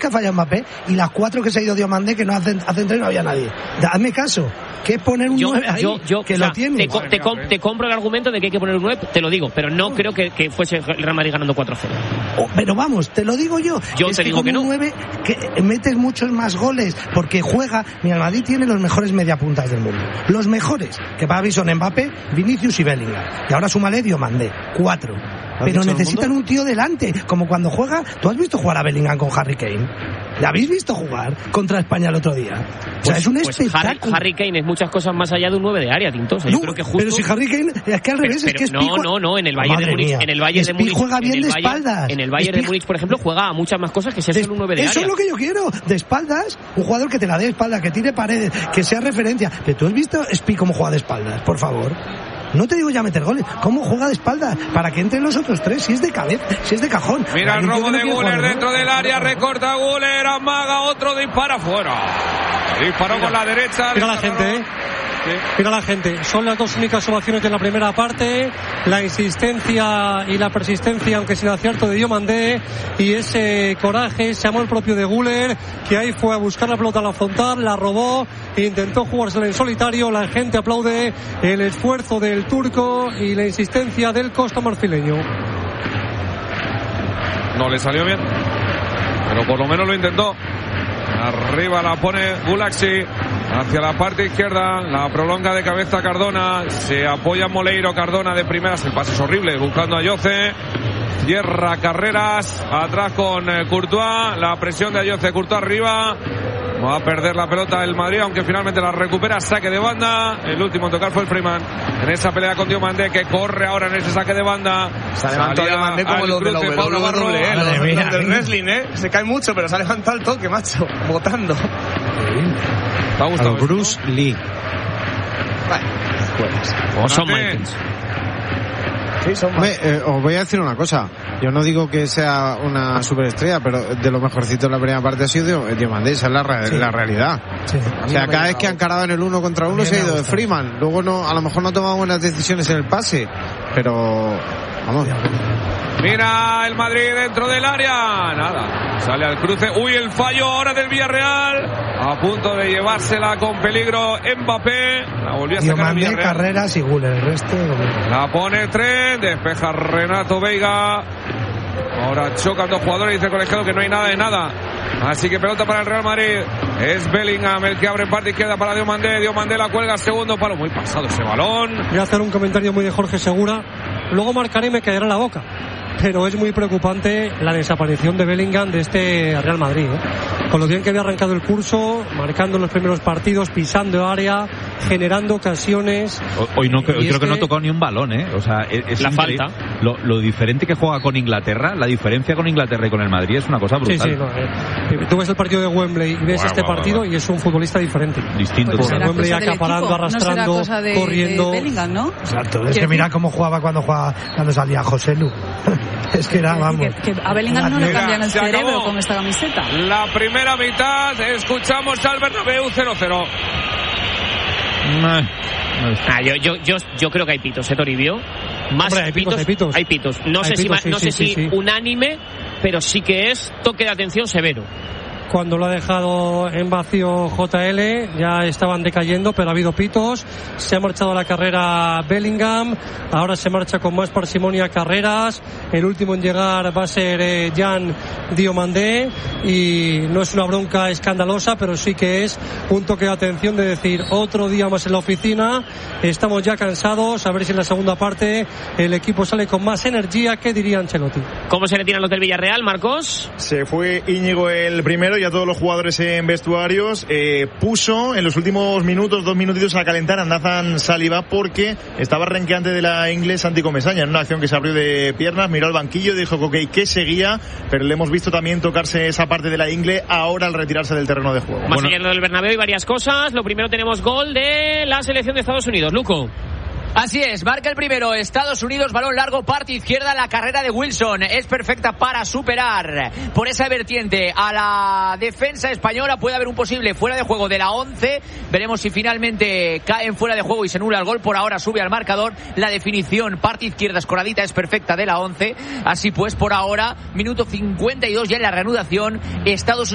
que ha fallado Mbappé y las 4 que se ha ido Diomandé, que no hacen 3, no había nadie. Hazme caso, que es poner un 9 ahí, que lo tiene. Te compro el argumento de que hay que poner un 9, te lo digo, pero no creo que fuese el Real Madrid ganando 4-0. Pero vamos, te lo digo yo. Yo te digo que no. Un 9 que metes muchos más goles, porque juega. Mira, el Madrid tiene los mejores mediapuntas del mundo. Los mejores, que para mí son Mbappé, Vinicius y Bellingham. Y ahora súmale Diomandé, 4. Pero necesitan un tío delante, como cuando juega. ¿Tú has visto jugar a Bellingham con Harry Kane? ¿Le habéis visto jugar contra España el otro día? O sea, es un espectáculo. Harry Kane es muchas cosas más allá de un 9 de área, Tinto. O sea, yo creo que justo... Pero si Harry Kane, es que al revés, es que es No, en el Bayern de Múnich. En el Bayern de Múnich juega bien de espaldas. En el Bayern de Múnich, por ejemplo, juega a muchas más cosas que ser solo un 9 de área. Eso es lo que yo quiero, de espaldas. Un jugador que te la dé de espaldas, que tire paredes, que sea referencia. Pero tú has visto Spi cómo juega de espaldas, por favor. No te digo ya meter goles, ¿cómo juega de espaldas? Para que entren los otros 3, si es de cabeza, si es de cajón. Mira el robo de Güler dentro del área, recorta Güler, amaga, otro dispara fuera. Disparó con la derecha. Mira la gente, Mira la gente, son las 2 únicas ovaciones de la primera parte, la insistencia y la persistencia, aunque sin acierto, de Diomandé, y ese coraje, ese amor propio de Güler, que ahí fue a buscar la pelota al afrontar, la robó, intentó jugársela en solitario. La gente aplaude el esfuerzo del turco y la insistencia del costamarfileño. No le salió bien, pero por lo menos lo intentó. Arriba la pone Gulaxi hacia la parte izquierda, la prolonga de cabeza Cardona, se apoya Moleiro, Cardona de primeras, el pase es horrible, buscando a Ayoce, cierra Carreras, atrás con Courtois, la presión de Ayoce, Courtois arriba, va a perder la pelota el Madrid, aunque finalmente la recupera, saque de banda, el último en tocar fue el Freeman, en esa pelea con Diomandé, que corre ahora en ese saque de banda. Se ha levantado Diomandé como lo de la WWE, lo del wrestling, se cae mucho, pero se ha levantado el toque, macho, botando. ¿Te ha gustado? Bruce Lee. O Shawn Michaels. Sí, os voy a decir una cosa. Yo no digo que sea una superestrella, pero de lo mejorcito de la primera parte ha sido Diomandé. Esa es la realidad. Sí. O sea, cada vez que han encarado en el 1 contra 1 se ha ido de Freeman. Luego a lo mejor no ha tomado buenas decisiones en el pase, pero vamos. Mira el Madrid dentro del área, nada, sale al cruce, el fallo ahora del Villarreal, a punto de llevársela con peligro Mbappé, la volvió a sacar el Villarreal. Carreras y Güler, el resto. La pone Trent, despeja Renato Veiga, ahora chocan 2 jugadores, dice el colegiado que no hay nada de nada. Así que pelota para el Real Madrid. Es Bellingham el que abre en parte izquierda para Diomandé. Diomandé la cuelga, segundo palo. Muy pasado ese balón. Voy a hacer un comentario muy de Jorge Segura. Luego marcaré y me caerá la boca. Pero es muy preocupante la desaparición de Bellingham de este Real Madrid, con lo bien que había arrancado el curso, marcando en los primeros partidos, pisando área, generando ocasiones. Hoy creo que no ha tocado ni un balón, O sea, es la falta. Lo diferente que juega con Inglaterra, la diferencia con Inglaterra y con el Madrid es una cosa brutal. Tú ves el partido de Wembley y ves partido y es un futbolista diferente. Distinto. Pues Wembley acaparando, arrastrando, corriendo. De Bellingham, ¿no? Exacto. Es que mira cómo jugaba cuando salía José Lu. Es que era, vamos. Que a Bellingham no le cambian el cerebro con esta camiseta. La primera mitad, escuchamos al Bernabéu 0-0. Yo creo que hay pitos, Toribio. Más. Hombre, hay pitos. No sé si unánime, pero sí que es toque de atención severo. Cuando lo ha dejado en vacío JL, ya estaban decayendo, pero ha habido pitos. Se ha marchado a la carrera Bellingham, ahora se marcha con más parsimonia Carreras. El último en llegar va a ser Jan Diomandé, y no es una bronca escandalosa, pero sí que es un toque de atención de decir, otro día más en la oficina, estamos ya cansados, a ver si en la segunda parte el equipo sale con más energía. ¿Qué diría Ancelotti? ¿Cómo se le tiran los del Villarreal, Marcos? Se fue Íñigo el primero, y a todos los jugadores en vestuarios. Puso en los últimos minutos, 2 minutitos, a calentar a Nathan Saliba, porque estaba renqueante de la inglés Santi Comesaña en una acción que se abrió de piernas, miró al banquillo, dijo que seguía, pero le hemos visto también tocarse esa parte de la ingle ahora al retirarse del terreno de juego. Más allá del Bernabéu y varias cosas. Lo primero, tenemos gol de la selección de Estados Unidos. Luco. Así es, marca el primero Estados Unidos, balón largo, parte izquierda, la carrera de Wilson es perfecta para superar por esa vertiente a la defensa española. Puede haber un posible fuera de juego de la 11, veremos si finalmente caen fuera de juego y se anula el gol. Por ahora sube al marcador la definición, parte izquierda escoradita, es perfecta de la 11. Así pues, por ahora, minuto 52 ya en la reanudación, Estados Unidos